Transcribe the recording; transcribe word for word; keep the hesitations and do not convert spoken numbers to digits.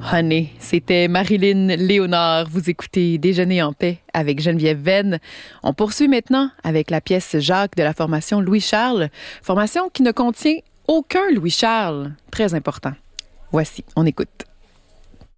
Honey, c'était Marilyn Léonard. Vous écoutez Déjeuner en paix avec Geneviève Venn. On poursuit maintenant avec la pièce Jacques de la formation Louis-Charles, formation qui ne contient aucun Louis-Charles. Très important. Voici, on écoute.